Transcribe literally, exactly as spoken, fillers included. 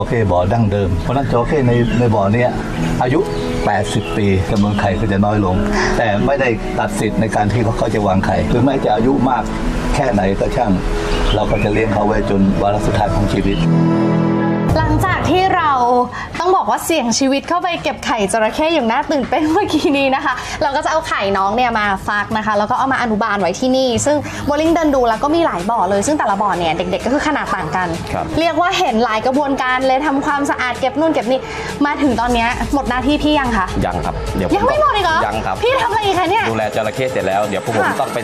จระเข้บ่อดั้งเดิมเพราะนั้นจระเข้ในในบ่อนี้อายุแปดสิบปีจำนวนไข่ก็จะน้อยลงแต่ไม่ได้ตัดสิทธิ์ในการที่เขาจะวางไข่หรือแม้จะอายุมากแค่ไหนก็ช่างเราก็จะเลี้ยงเขาไว้จนวาระสุดท้ายของชีวิตหลังจากที่เราต้องบอกว่าเสี่ยงชีวิตเข้าไปเก็บไข่จระเข้อย่างน่าตื่นเต้นเมื่อกี้นี้นะคะเราก็จะเอาไข่น้องเนี่ยมาฟักนะคะแล้วก็เอามาอนุบาลไว้ที่นี่ซึ่งโบลิ่งเดินดูแล้วก็มีหลายบ่อเลยซึ่งแต่ละบ่อเนี่ยเด็กๆก็คือขนาดต่างกันเรียกว่าเห็นหลายกระบวนการเลยทำความสะอาดเก็บนู่นเก็บนี่มาถึงตอนนี้หมดหน้าที่พี่ยังคะยังครับเดี๋ยวยังไม่หมดอีกเหรอยังครับพี่ทำอะไรอีกคะเนี่ยดูแลจระเข้เสร็จแล้วเดี๋ยวพวกผมต้องไป